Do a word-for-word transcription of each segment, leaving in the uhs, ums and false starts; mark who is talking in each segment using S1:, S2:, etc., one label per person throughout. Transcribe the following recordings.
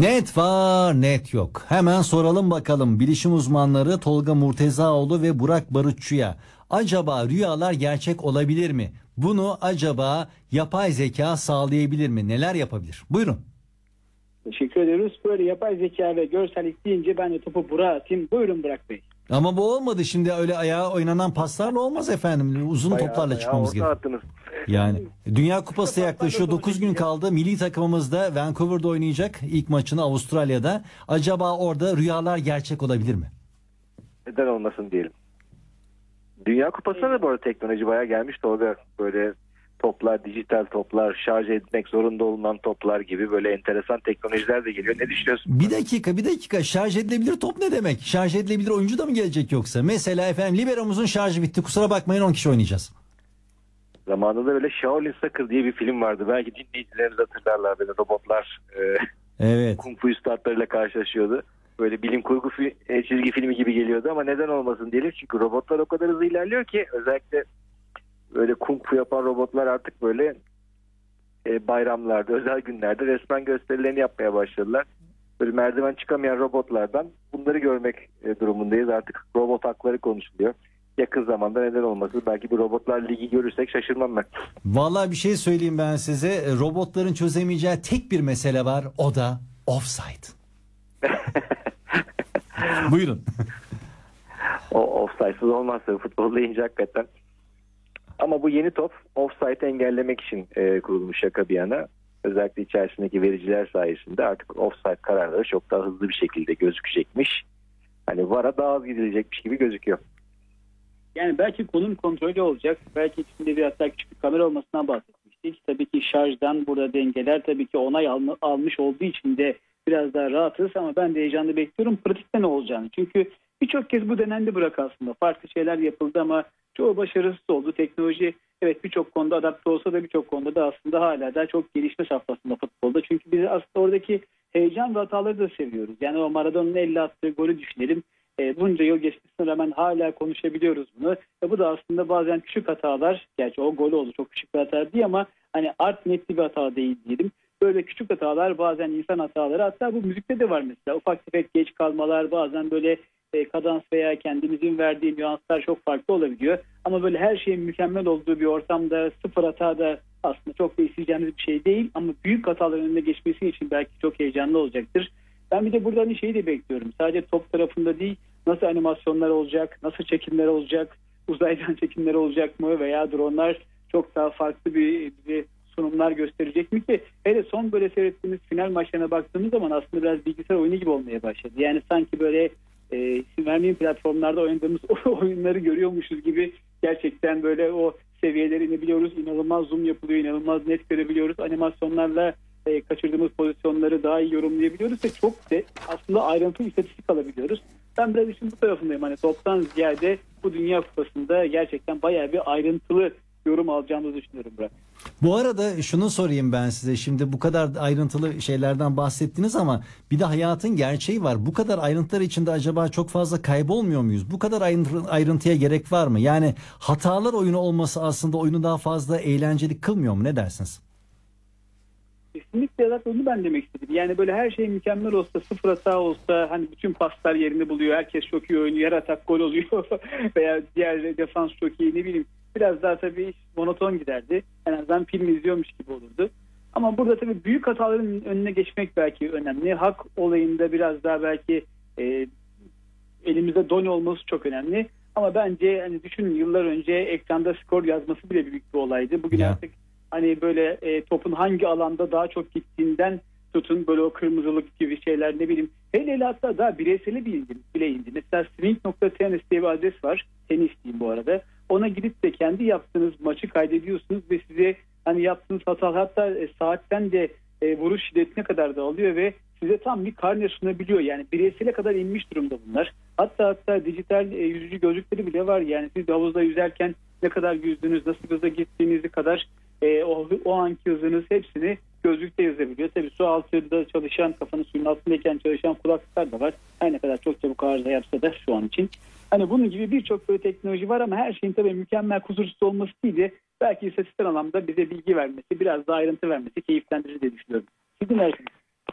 S1: Net var, net yok. Hemen soralım bakalım bilişim uzmanları Tolga Murtezaoğlu ve Burak Barutçu'ya. Acaba rüyalar gerçek olabilir mi? Bunu acaba yapay zeka sağlayabilir mi? Neler yapabilir? Buyurun.
S2: Teşekkür ediyoruz. Böyle yapay zeka ve görsellik deyince ben de topu Burak'a atayım. Buyurun Burak Bey.
S1: Ama bu olmadı. Şimdi öyle ayağa oynanan paslarla olmaz efendim. Uzun
S3: Bayağı,
S1: toplarla
S3: bayağı
S1: çıkmamız gerekiyor.
S3: attınız.
S1: Yani Dünya Kupası yaklaşıyor. dokuz gün kaldı. Milli takımımız da Vancouver'da oynayacak ilk maçını Avustralya'da. Acaba orada rüyalar gerçek olabilir mi?
S3: Neden olmasın diyelim. Dünya Kupası'na da bu arada teknoloji bayağı gelmiş Tolga. Böyle toplar, dijital toplar, şarj etmek zorunda olunan toplar gibi böyle enteresan teknolojiler de geliyor. Ne düşünüyorsun?
S1: Bir dakika bir dakika şarj edilebilir top ne demek? Şarj edilebilir oyuncu da mı gelecek yoksa? Mesela efendim liberomuzun şarjı bitti, kusura bakmayın on kişi oynayacağız.
S3: Zamanında böyle Shaolin Soccer diye bir film vardı. Belki dinleyicilerimiz hatırlarlar, böyle robotlar e,
S1: Evet.
S3: kung fu üstadlarıyla karşılaşıyordu. Böyle bilim kurgu fi, e, çizgi filmi gibi geliyordu ama neden olmasın diyelim. Çünkü robotlar o kadar hızlı ilerliyor ki özellikle böyle kung fu yapan robotlar artık böyle e, bayramlarda, özel günlerde resmen gösterilerini yapmaya başladılar. Böyle merdiven çıkamayan robotlardan bunları görmek e, durumundayız. Artık robot hakları konuşuluyor. Yakın zamanda neden olmasın, belki bir robotlar ligi görürsek şaşırmam ben.
S1: Vallahi bir şey söyleyeyim ben size. Robotların çözemeyeceği tek bir mesele var. O da offside. Buyurun.
S3: O offside'sız olmazsa futbol deyince hakikaten. Ama bu yeni top offside'ı engellemek için e, kurulmuş, şaka bir yana. Özellikle içerisindeki vericiler sayesinde artık offside kararları çok daha hızlı bir şekilde gözükecekmiş. Hani V A R'a daha az gidilecekmiş gibi gözüküyor.
S2: Yani belki konum kontrolü olacak. Belki içinde bir hatta küçük bir kamera olmasından bahsetmiştik. Tabii ki şarjdan burada dengeler tabii ki onay alma, almış olduğu için de biraz daha rahatız ama ben de heyecanlı bekliyorum pratikte ne olacağını. Çünkü birçok kez bu denendi Burak aslında. Farklı şeyler yapıldı ama çoğu başarısız oldu. Teknoloji evet birçok konuda adapte olsa da birçok konuda da aslında hala da çok gelişme safhasında futbolda. Çünkü biz aslında oradaki heyecan ve hataları da seviyoruz. Yani o Maradona'nın elle attığı golü düşünelim. E, bunca yıl geçmesine rağmen hala konuşabiliyoruz bunu. E, bu da aslında bazen küçük hatalar, gerçi o gol oldu çok küçük bir hata değil ama hani art niyetli bir hata değil diyelim. Böyle küçük hatalar, bazen insan hataları, hatta bu müzikte de var mesela. Ufak tefek geç kalmalar, bazen böyle e, kadans veya kendimizin verdiği nüanslar çok farklı olabiliyor. Ama böyle her şeyin mükemmel olduğu bir ortamda sıfır hata da aslında çok da isteyeceğimiz bir şey değil. Ama büyük hataların önüne geçmesi için belki çok heyecanlı olacaktır. Ben bir de burada hani şeyi de bekliyorum. Sadece top tarafında değil, nasıl animasyonlar olacak, nasıl çekimler olacak, uzaydan çekimler olacak mı veya dronlar çok daha farklı bir, bir sunumlar gösterecek mi ki? Hele son böyle seyrettiğimiz final maçlarına baktığımız zaman aslında biraz bilgisayar oyunu gibi olmaya başladı. Yani sanki böyle e, isim vermeyeyim platformlarda oynadığımız oyunları görüyormuşuz gibi gerçekten böyle o seviyelere inebiliyoruz. İnanılmaz zoom yapılıyor, inanılmaz net görebiliyoruz. Animasyonlarla e, kaçırdığımız pozisyonları daha iyi yorumlayabiliyoruz ve çok de aslında ayrıntılı istatistik alabiliyoruz. Ben biraz işin bu tarafındayım. Hani toptan ziyade bu Dünya Kupası'nda gerçekten bayağı bir ayrıntılı yorum alacağımızı düşünüyorum Burak.
S1: Bu arada şunu sorayım ben size. Şimdi bu kadar ayrıntılı şeylerden bahsettiniz ama bir de hayatın gerçeği var. Bu kadar ayrıntılar içinde acaba çok fazla kaybolmuyor muyuz? Bu kadar ayrıntı, ayrıntıya gerek var mı? Yani hatalar oyunu olması aslında oyunu daha fazla eğlenceli kılmıyor mu? Ne dersiniz?
S2: Kesinlikle zaten onu ben demek istedim. Yani böyle her şey mükemmel olsa, sıfır hata olsa, hani bütün paslar yerini buluyor, herkes çok iyi oynuyor, her atak gol oluyor veya diğer defans çok iyi, ne bileyim. Biraz daha tabii monoton giderdi. En azından film izliyormuş gibi olurdu. Ama burada tabii büyük hataların önüne geçmek belki önemli. Hak olayında biraz daha belki e, elimizde don olması çok önemli. Ama bence hani düşünün, yıllar önce ekranda skor yazması bile büyük bir olaydı. Bugün
S1: Ya.
S2: artık hani böyle e, topun hangi alanda daha çok gittiğinden tutun, böyle o kırmızılık gibi şeyler, ne bileyim. Hele hele hatta daha bireyseli bir indi, bile indi. Mesela swing nokta tennis diye bir adres var. Tenis diyeyim bu arada. Ona gidip de kendi yaptığınız maçı kaydediyorsunuz ve size hani yaptığınız hata, hatta e, saatten de e, vuruş şiddetine kadar da alıyor ve size tam bir karne sunabiliyor. Yani bireysele kadar inmiş durumda bunlar. Hatta hatta dijital e, yüzücü gözlükleri bile var. Yani siz de havuzda yüzerken ne kadar yüzdünüz, nasıl hızla gittiğinizi kadar e, o, o anki hızınız hepsini gözlükte yazabiliyor. Tabii su altında çalışan, kafanın suyun altındayken çalışan kulaklıklar da var. Her ne kadar çok çabuk arıza yapsa da şu an için. Hani bunun gibi birçok böyle teknoloji var ama her şeyin tabii mükemmel, kusursuz olması değil de belki istatistiksel anlamda bize bilgi vermesi, biraz daha ayrıntı vermesi keyiflendirici diye düşünüyorum. Siz ne dersiniz?
S3: Yani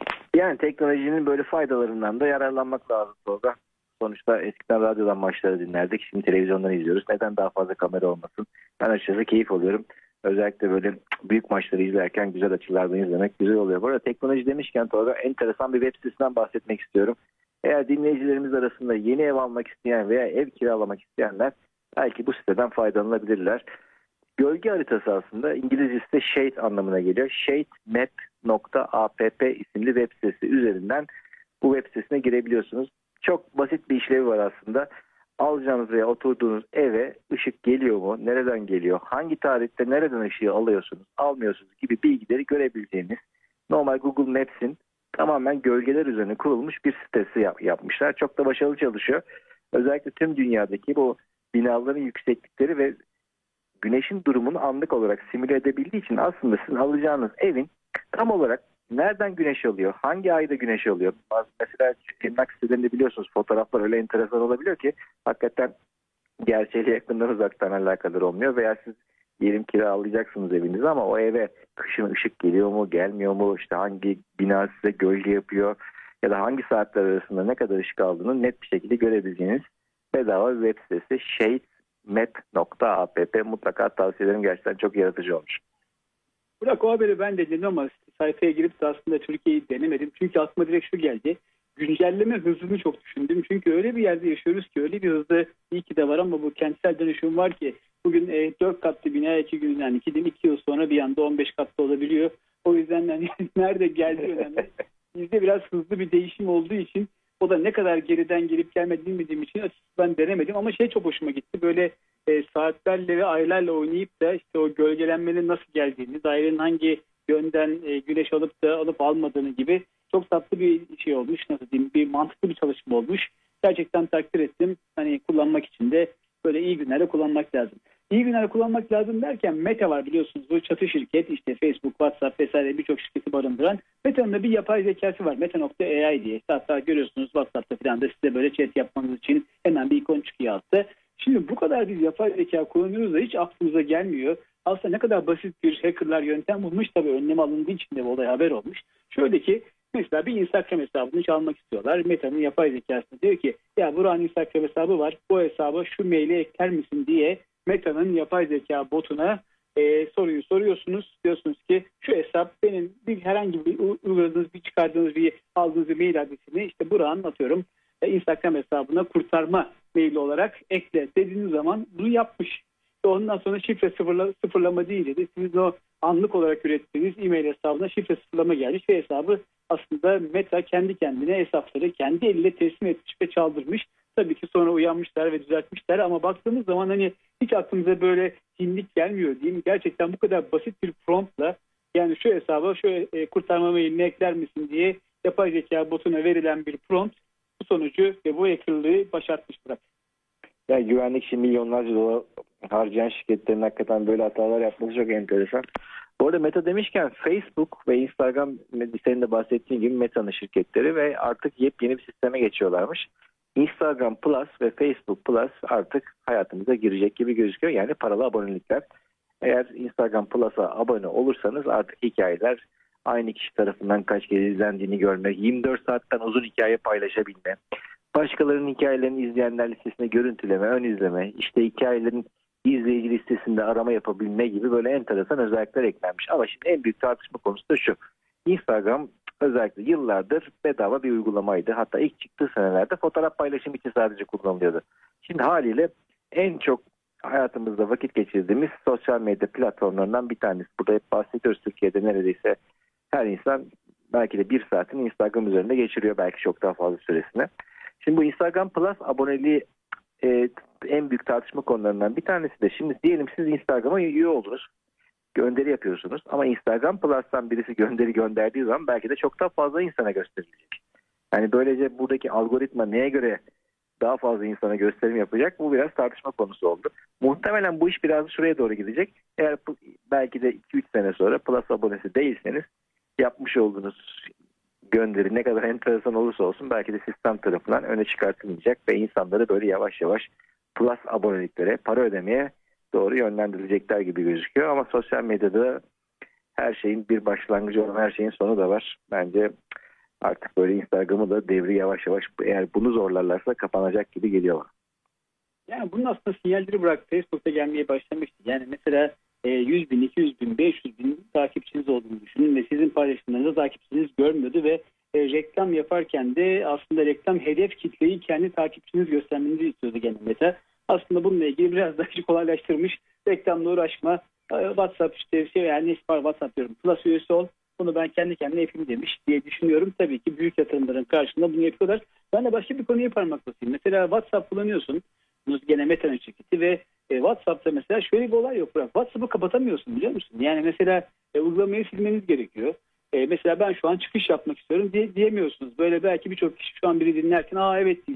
S3: Yani teknolojinin böyle faydalarından da yararlanmak lazım sonra. Sonuçta eskiden radyodan maçları dinlerdik. Şimdi televizyondan izliyoruz. Neden daha fazla kamera olmasın? Ben açıkçası keyif alıyorum. Özellikle böyle büyük maçları izlerken güzel açılardan izlemek güzel oluyor. Bu arada teknoloji demişken Tolga, enteresan bir web sitesinden bahsetmek istiyorum. Eğer dinleyicilerimiz arasında yeni ev almak isteyen veya ev kiralamak isteyenler belki bu siteden faydalanabilirler. Gölge haritası aslında İngilizcesi de shade anlamına geliyor. shade map nokta app isimli web sitesi üzerinden bu web sitesine girebiliyorsunuz. Çok basit bir işlevi var aslında. Alacağınız veya oturduğunuz eve ışık geliyor mu? Nereden geliyor? Hangi tarihte nereden ışığı alıyorsunuz, almıyorsunuz gibi bilgileri görebileceğiniz, normal Google Maps'in tamamen gölgeler üzerine kurulmuş bir sitesi yap- yapmışlar. Çok da başarılı çalışıyor. Özellikle tüm dünyadaki bu binaların yükseklikleri ve güneşin durumunu anlık olarak simüle edebildiği için aslında sizin alacağınız evin tam olarak nereden güneş alıyor, hangi ayda güneş alıyor. Mesela emlak sitelerinde biliyorsunuz fotoğraflar öyle enteresan olabiliyor ki hakikaten gerçeğiyle yakından uzaktan alakadar olmuyor. Veya siz diyelim kiralayacaksınız evinizi ama o eve kışın ışık geliyor mu, gelmiyor mu, işte hangi bina size gölge yapıyor ya da hangi saatler arasında ne kadar ışık aldığını net bir şekilde görebileceğiniz bedava bir web sitesi shade map nokta app, mutlaka tavsiye ederim, gerçekten çok yaratıcı olmuş.
S2: Burak, o haberi ben de dinledim ama sayfaya girip de aslında Türkiye'yi denemedim. Çünkü aklıma direkt şu geldi. Güncelleme hızını çok düşündüm. Çünkü öyle bir yerde yaşıyoruz ki öyle bir hızlı iyi ki de var ama bu kentsel dönüşüm var ki bugün e, dört katlı bina iki gün yani iki, iki yıl sonra bir anda on beş katlı olabiliyor. O yüzden hani nerede geldiği önemli. Bizde biraz hızlı bir değişim olduğu için o da ne kadar geriden gelip gelmediğini bilmediğim için açıkçası ben denemedim ama şey çok hoşuma gitti. Böyle e, saatlerle ve aylarla oynayıp da işte o gölgelenmenin nasıl geldiğini, dairenin hangi yönden e, güneş alıp da alıp almadığını gibi çok tatlı bir şey olmuş. Nasıl diyeyim, bir mantıklı bir çalışma olmuş. Gerçekten takdir ettim. Hani kullanmak için de böyle iyi günlerde kullanmak lazım. İyi günlerde kullanmak lazım derken Meta var biliyorsunuz. Bu çatı şirket, işte Facebook, WhatsApp vesaire birçok şirketi barındıran. Meta'nın da bir yapay zekası var. Meta nokta A I diye. Hatta görüyorsunuz WhatsApp'ta falan da size böyle chat yapmanız için hemen bir ikon çıkıyor altta. Şimdi bu kadar biz yapay zeka kullanıyoruz da hiç aklımıza gelmiyor. Aslında ne kadar basit bir hackerlar yöntem bulmuş, tabii önlem alındığı için de bu olay haber olmuş. Şöyle ki mesela bir Instagram hesabını çalmak istiyorlar. Meta'nın yapay zekası diyor ki ya buranın Instagram hesabı var, bu hesaba şu maili ekler misin diye Meta'nın yapay zeka botuna e, soruyu soruyorsunuz. Diyorsunuz ki şu hesap benim bir herhangi bir uyguladığınız, bir çıkardığınız, bir aldığınız bir mail adresini işte buranın atıyorum e, Instagram hesabına kurtarma maili olarak ekle dediğiniz zaman bunu yapmış. Ondan sonra şifre sıfırla, sıfırlama değil dedi. Sizin o anlık olarak ürettiğiniz e-mail hesabına şifre sıfırlama gelmiş ve hesabı aslında Meta kendi kendine hesapları kendi eliyle teslim etmiş ve çaldırmış. Tabii ki sonra uyanmışlar ve düzeltmişler ama baktığımız zaman hani hiç aklımıza böyle hinlik gelmiyor diyeyim. Gerçekten bu kadar basit bir promptla yani şu hesaba şu e, kurtarma mailini ekler misin diye yapay zeka botuna verilen bir prompt bu sonucu ve bu hackerlığı başartmış Burak.
S3: Yani güvenlik için milyonlarca dolar harcayan şirketlerin hakikaten böyle hatalar yapması çok enteresan. Bu arada Meta demişken Facebook ve Instagram senin de bahsettiğin gibi Meta'nın şirketleri ve artık yepyeni bir sisteme geçiyorlarmış. Instagram Plus ve Facebook Plus artık hayatımıza girecek gibi gözüküyor. Yani paralı abonelikler. Eğer Instagram Plus'a abone olursanız artık hikayeler aynı kişi tarafından kaç kere izlendiğini görme, yirmi dört saatten uzun hikaye paylaşabilme, başkalarının hikayelerini izleyenler listesine görüntüleme, ön izleme, işte hikayelerin izleyici listesinde arama yapabilme gibi böyle enteresan özellikler eklenmiş. Ama şimdi en büyük tartışma konusu da şu. Instagram özellikle yıllardır bedava bir uygulamaydı. Hatta ilk çıktığı senelerde fotoğraf paylaşımı için sadece kullanılıyordu. Şimdi haliyle en çok hayatımızda vakit geçirdiğimiz sosyal medya platformlarından bir tanesi. Burada hep bahsediyoruz, Türkiye'de neredeyse her insan belki de bir saatini Instagram üzerinde geçiriyor, belki çok daha fazla süresine. Şimdi bu Instagram Plus aboneliği e, en büyük tartışma konularından bir tanesi de şimdi diyelim siz Instagram'a üye oldunuz. Gönderi yapıyorsunuz ama Instagram Plus'tan birisi gönderi gönderdiği zaman belki de çok daha fazla insana gösterilecek. Yani böylece buradaki algoritma neye göre daha fazla insana gösterim yapacak, bu biraz tartışma konusu oldu. Muhtemelen bu iş biraz şuraya doğru gidecek. Eğer belki de iki üç sene sonra Plus abonesi değilseniz yapmış olduğunuz gönderi ne kadar enteresan olursa olsun belki de sistem tarafından öne çıkartılmayacak ve insanları böyle yavaş yavaş Plus aboneliklere, para ödemeye doğru yönlendirilecekler gibi gözüküyor. Ama sosyal medyada her şeyin bir başlangıcı olan her şeyin sonu da var. Bence artık böyle Instagram'ı da devri yavaş yavaş, eğer bunu zorlarlarsa kapanacak gibi geliyor bana.
S2: Yani bunun aslında sinyalleri bırak Facebook'ta gelmeye başlamıştı. Yani mesela e, yüz bin, iki yüz bin, beş yüz bin takipçiniz olduğunu düşünün ve sizin paylaşımlarınızı takipçiniz görmüyordu ve e, reklam yaparken de aslında reklam hedef kitleyi kendi takipçiniz göstermenizi istiyordu gene mesela. Aslında bununla ilgili biraz daha kolaylaştırmış, reklamla uğraşma, e, WhatsApp işte şey yani WhatsApp diyorum, Plus üyesi ol. Bunu ben kendi kendime yapayım demiş diye düşünüyorum. Tabii ki büyük yatırımların karşılığında bunu yapıyorlar. Ben de başka bir konuya parmak basayım. Mesela WhatsApp kullanıyorsun. Gene Meta'nın şirketi ve e, WhatsApp'ta mesela şöyle bir olay yok. WhatsApp'ı kapatamıyorsun biliyor musun? Yani mesela e, uygulamayı silmeniz gerekiyor. E, mesela ben şu an çıkış yapmak istiyorum diye, diyemiyorsunuz. Böyle belki birçok kişi şu an biri dinlerken aa evet diyecek.